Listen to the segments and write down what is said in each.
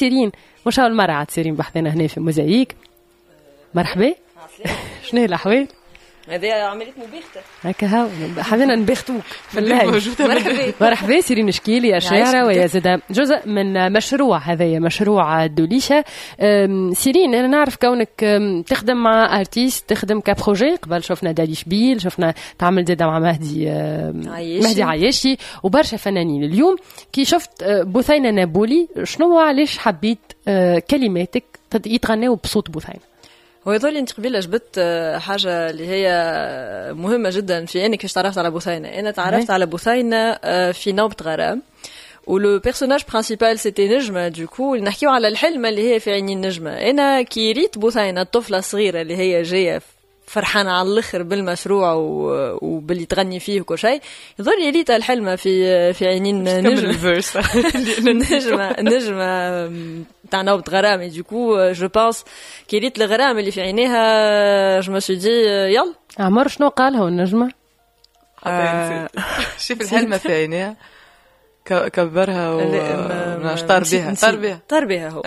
سيرين مشاو المرة عاد سيرين بحثنا هنا في موزايك. مرحبا. شنو هي الأحوال؟ هذه عملت مبيخته هكا هاو حبينا نبيختوك في اللايف. مرحبا سيرين شكيلي يا شاعرة ويا زادا جزء من مشروع هذايا مشروع دوليشة. سيرين أنا نعرف كونك تخدم مع ارتيست تخدم كبروجي قبل شفنا دالي شبيل شفنا تعمل زادا مع مهدي عياشي وبرشا فنانين. اليوم كي شفت بثينة نابولي شنو علاش حبيت كلماتك يتغناو بصوت بثينة؟ هو يظل انت قبيله جبت حاجه اللي هي مهمه جدا في انك كيفاش تعرفت على بثينه. انا تعرفت على بثينه في نوبة غرام ولو بيرسوناج برينسيبال سيتي نجمه. دوكو نحكيو على الحلمه اللي هي في عينين النجمه. انا كي ريت بثينه الطفله الصغيره اللي هي جايه فرحانة على الآخر بالمشروع وباللي تغني فيه وكل شيء يظل يريت الحلمة في عينين نجمة تاع نوبة غرام. دوكو جو بانس كي ريت الغرام اللي في عينيها جو مسو دي يلا. عمر شنو قالها النجمة؟ شوف الحلمة في عينيها كبرها طار بها هو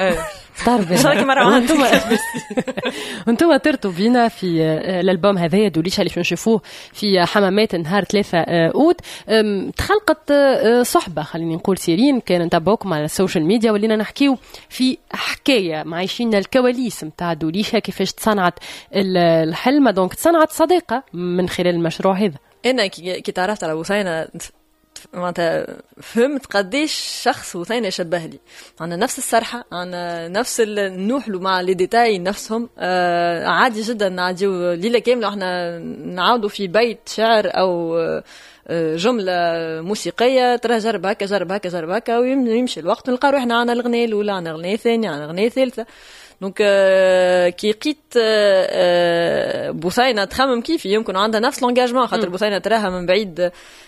انتم طرتوا بينا في الالبوم هذايا دوليشة اللي نشوفوه في حمامات نهار 3 أوت. تخلقت صحبة خليني نقول سيرين كان نتابعوكم على السوشيال ميديا ولينا نحكيو في حكاية معيشين الكواليس متاع دوليشة كيفاش تصنعت الحلمة دونك تصنعت صديقة من خلال المشروع هذا. انا كي تعرفت على بثينة معناتها فهمت قديش شخص بثينة يشبه لي. عندنا نفس السرحة عندنا نفس نوحلو مع لي ديتاي نفسهم. عادي جدا نعديو ليلة كاملة احنا نعاودوا في بيت شعر او جملة موسيقية ترى جرب هكا ويمشي الوقت نلقى روحنا عنا الغنية الأولى عنا الغنية الثانية عنا الغنية الثالثة. دونك كي قيت بثينة تخمم كيفي يمكن عندها نفس لونجاجمون خاطر بثينة تراها من بعيد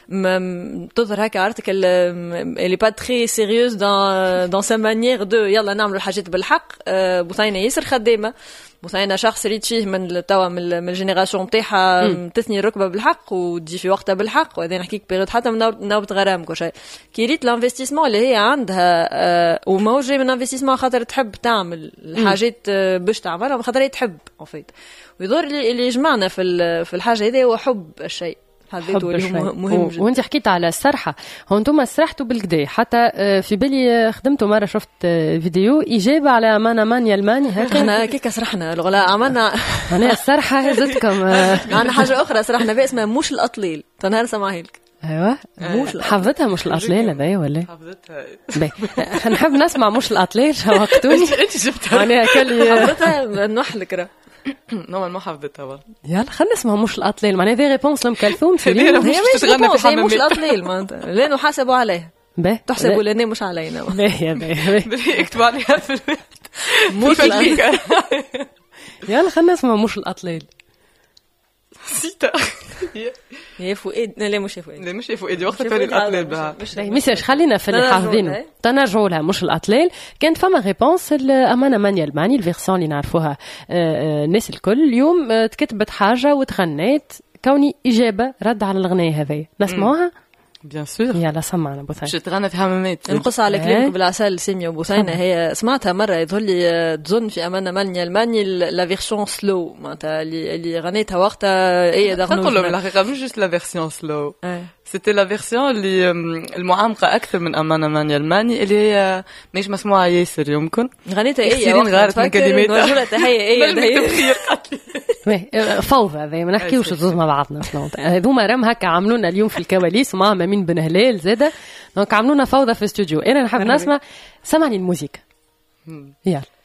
تظهر هكا ارتكل اللي با تري سيريوز دون سا مانيير دو يلا نعملوا الحاجات بالحق. بثينة ياسر خدامة. بثينة شخص ريت فيه من توا من الجينيراسيون نتاعها تثني الركبه بالحق وتجي في وقتها بالحق. وهذا نحكيك بيريود حتى من نوبة غرام كل شيء. كي ريت الانفستيسمون اللي هي عندها وموجه من انفستيسمون خاطر تحب تعمل الحاجات باش تعملها خاطر هي تحب ان فيت. ويدور اللي يجمعنا في الحاجه هذه هو حب الشيء. مهم جدا. وانت حكيت على السرحه هو انتم سرحتوا بالكدا حتى في بالي خدمتوا مره شفت فيديو اجابه على مانا مانيا الماني هكا احنا كيك سرحنا الغلاء عملنا انا السرحه هزتكم. عندنا حاجه اخرى سرحنا بها اسمها مش الاطليل تنهار سماها لك. ايوه حفظتها مش الاطليل هذايا ولا حفظتها. نحب نسمع مش الاطليل شوقتوني انت جبتها انا كلي حفظتها نحلك نو ما حفظتها والله. يلا خلينا نسمع مش الاطلال معناها ذي ريبونس لم كلثوم سيرين هي مش تغنى في حمامات مش الاطلال معناتها لا نحاسبوا عليها تحسبوا لنا مش علينا باهي اكتبوا عليها في البيت مش يلا خلينا نسمع مش الاطلال. سيتا يا فؤاد لا مش يا فؤاد وقت فين الاطلال بها مش خلينا في اللي حافظينه تنرجعوا لها مش الاطلال. كانت فما ريبونس امانه مانيا الماني الفيرسيون اللي نعرفوها الناس الكل اليوم تكتبت حاجه وتغنيت كوني اجابه رد على الغنايه هذه نسمعوها بيان سور. يلا سمعنا بثينة. باش تغنى في حمامات. نقص على كلامك بالعسل سيميا بثينة هي سمعتها مرة يظهر لي تظن في أمانة مانيا الماني لا فيرسيون سلو معناتها اللي غنيتها وقتها هي دغنوج. نقول لهم الحقيقة مش جست لا فيرسيون سلو. سيتي لا فيرسيون اللي المعمقة أكثر من أمانة مانيا الماني اللي هي مش مسموعة ياسر يمكن. غنيتها هي سيرين غارت من كلماتها. رجولتها هي فوضى هذه ما نحكيوش زوز مع بعضنا شنو هذوما رام هكا عملونا اليوم في الكواليس مع مين بن هلال زاده دونك عملونا فوضى في الاستوديو. انا نحب نسمع سمعني الموسيقى يلا.